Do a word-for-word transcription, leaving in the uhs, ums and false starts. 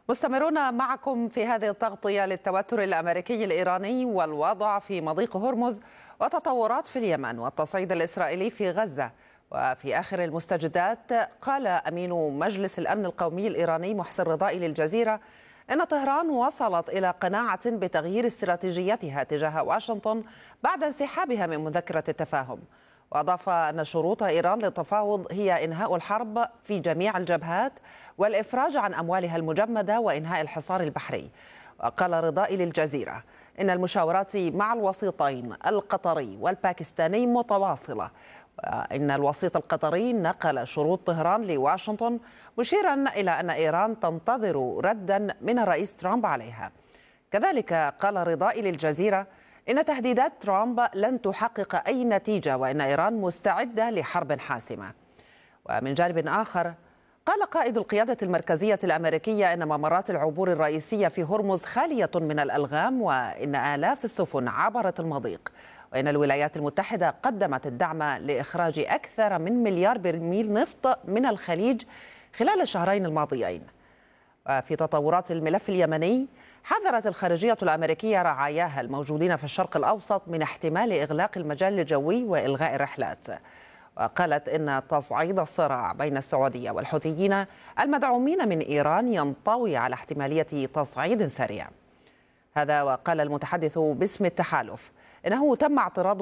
مستمرون معكم في هذه التغطية للتوتر الأمريكي الإيراني والوضع في مضيق هرمز وتطورات في اليمن والتصعيد الإسرائيلي في غزة. وفي آخر المستجدات قال أمين مجلس الأمن القومي الإيراني محسن رضائي للجزيرة إن طهران وصلت إلى قناعة بتغيير استراتيجيتها تجاه واشنطن بعد انسحابها من مذكرة التفاهم. وأضاف أن شروط إيران للتفاوض هي إنهاء الحرب في جميع الجبهات والإفراج عن أموالها المجمدة وإنهاء الحصار البحري. وقال رضائي للجزيرة إن المشاورات مع الوسيطين القطري والباكستاني متواصلة، وإن الوسيط القطري نقل شروط طهران لواشنطن مشيرا إلى أن إيران تنتظر ردا من الرئيس ترامب عليها. كذلك قال رضائي للجزيرة إن تهديدات ترامب لن تحقق أي نتيجة وإن إيران مستعدة لحرب حاسمة. ومن جانب آخر قال قائد القيادة المركزية الأمريكية إن ممرات العبور الرئيسية في هرمز خالية من الألغام وإن آلاف السفن عبرت المضيق، وإن الولايات المتحدة قدمت الدعم لإخراج أكثر من مليار برميل نفط من الخليج خلال الشهرين الماضيين. وفي تطورات الملف اليمني حذرت الخارجية الأمريكية رعاياها الموجودين في الشرق الأوسط من احتمال إغلاق المجال الجوي وإلغاء الرحلات. وقالت إن تصعيد الصراع بين السعودية والحوثيين المدعومين من إيران ينطوي على احتمالية تصعيد سريع. هذا وقال المتحدث باسم التحالف إنه تم اعتراض